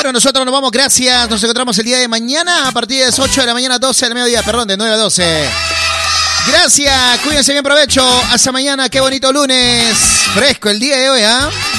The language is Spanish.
Bueno, nosotros nos vamos, gracias. Nos encontramos el día de mañana a partir de las 8 de la mañana, 12 del mediodía, perdón, de 9 a 12. Gracias, cuídense bien, provecho. Hasta mañana, qué bonito lunes. Fresco el día de hoy, ¿ah?